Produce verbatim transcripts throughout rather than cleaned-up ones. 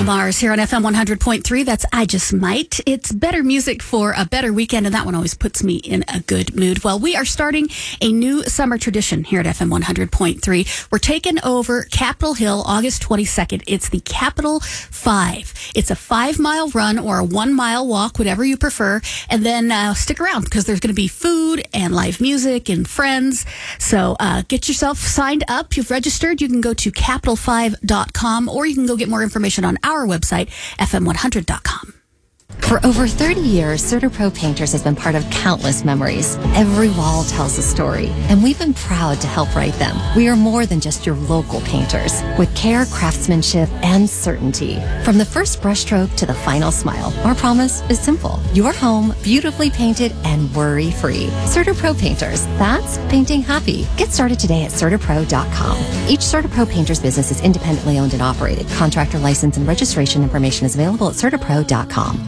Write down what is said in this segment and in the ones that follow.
Mars here on F M one hundred point three. That's I Just Might. It's better music for a better weekend, and that one always puts me in a good mood. Well, we are starting a new summer tradition here at F M one hundred point three. We're taking over Capitol Hill August twenty-second. It's the Capitol Five. It's a five-mile run or a one-mile walk, whatever you prefer. And then uh, stick around because there's going to be food and live music and friends. So uh, get yourself signed up. You've registered. You can go to capital five dot com or you can go get more information on our website, F M one hundred dot com. For over thirty years, CertaPro Painters has been part of countless memories. Every wall tells a story, and we've been proud to help write them. We are more than just your local painters, with care, craftsmanship, and certainty. From the first brushstroke to the final smile, our promise is simple. Your home, beautifully painted and worry-free. CertaPro Painters, that's painting happy. Get started today at Certa Pro dot com. Each CertaPro Painters business is independently owned and operated. Contractor license and registration information is available at Certa Pro dot com.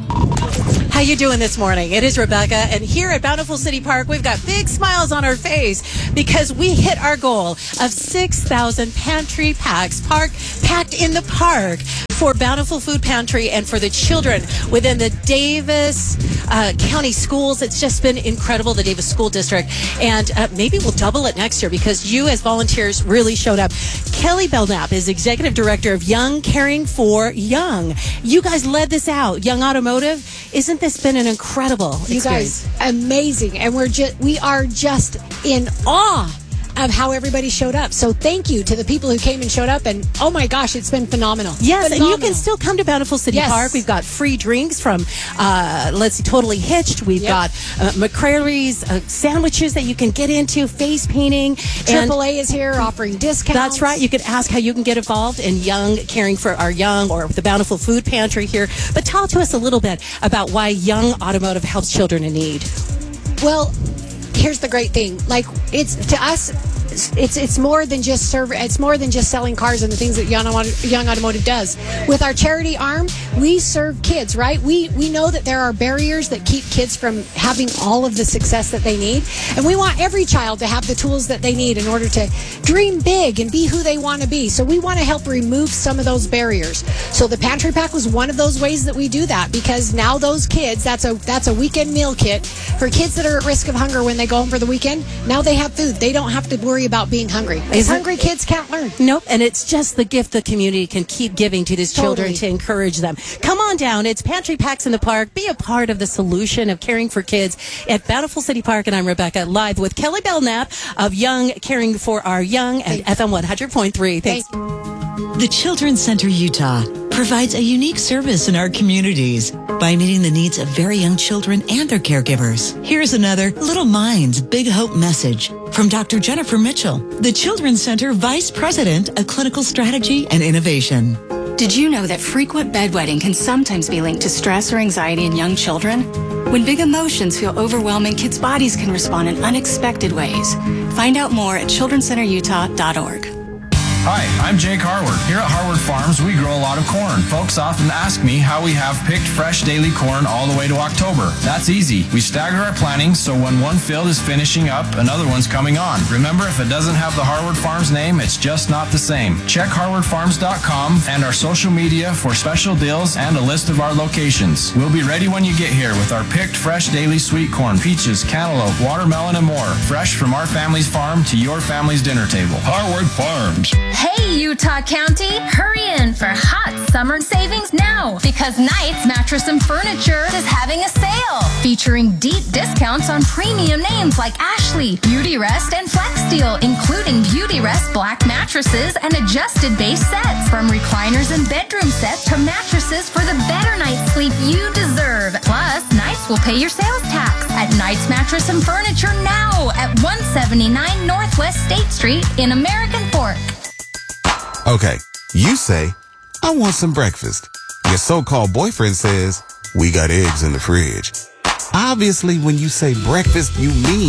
How you doing this morning? It is Rebecca, and here at Bountiful City Park, we've got big smiles on our face because we hit our goal of six thousand pantry packs park, packed in the park for Bountiful Food Pantry and for the children within the Davis uh, County Schools. It's just been incredible, the Davis School District, and uh, maybe we'll double it next year because you as volunteers really showed up. Kelly Belknap is Executive Director of Young Caring for Young. You guys led this out. Young Automotive, isn't this been an incredible experience? You guys, amazing. And we're just, we are just in awe of how everybody showed up. So thank you to the people who came and showed up. And oh my gosh, it's been phenomenal. Yes, phenomenal. And you can still come to Bountiful City yes. Park. We've got free drinks from, uh, let's see, Totally Hitched. We've yep. got uh, McCrary's uh, sandwiches that you can get into, face painting. Triple A is here offering discounts. That's right. You can ask how you can get involved in Young Caring for Our Young or the Bountiful Food Pantry here. But tell to us a little bit about why Young Automotive helps children in need. Well, here's the great thing. Like, it's to us, it's it's more than just serve. It's more than just selling cars and the things that Young, Young Automotive does. With our charity arm, we serve kids, right? We we know that there are barriers that keep kids from having all of the success that they need, and we want every child to have the tools that they need in order to dream big and be who they want to be. So we want to help remove some of those barriers. So the Pantry Pack was one of those ways that we do that, because now those kids, that's a that's a weekend meal kit for kids that are at risk of hunger when they go home for the weekend. Now they have food. They don't have to worry about being hungry. Because hungry kids can't learn. Nope. And it's just the gift the community can keep giving to these children Totally. to encourage them. Come on down. It's Pantry Packs in the Park. Be a part of the solution of caring for kids at Bountiful City Park. And I'm Rebecca, live with Kelly Belknap of Young Caring for Our Young and F M one hundred point three. Thanks. The Children's Center Utah provides a unique service in our communities by meeting the needs of very young children and their caregivers. Here's another Little Minds Big Hope message from Doctor Jennifer Mitchell, the Children's Center Vice President of Clinical Strategy and Innovation. Did you know that frequent bedwetting can sometimes be linked to stress or anxiety in young children? When big emotions feel overwhelming, kids' bodies can respond in unexpected ways. Find out more at children center utah dot org. Hi, I'm Jake Harward. Here at Harward Farms, we grow a lot of corn. Folks often ask me how we have picked fresh daily corn all the way to October. That's easy. We stagger our planting, so when one field is finishing up, another one's coming on. Remember, if it doesn't have the Harward Farms name, it's just not the same. Check harward farms dot com and our social media for special deals and a list of our locations. We'll be ready when you get here with our picked fresh daily sweet corn, peaches, cantaloupe, watermelon, and more. Fresh from our family's farm to your family's dinner table. Harward Farms. Hey, Utah County, hurry in for hot summer savings now, because Knight's Mattress and Furniture is having a sale featuring deep discounts on premium names like Ashley, Beauty Rest, and Flex Steel, including Beauty Rest black mattresses and adjusted base sets. From recliners and bedroom sets to mattresses for the better night's sleep you deserve. Plus, Knight's will pay your sales tax at Knight's Mattress and Furniture now at one seventy-nine Northwest State Street in American Fork. Okay, you say, I want some breakfast. Your so-called boyfriend says, we got eggs in the fridge. Obviously, when you say breakfast, you mean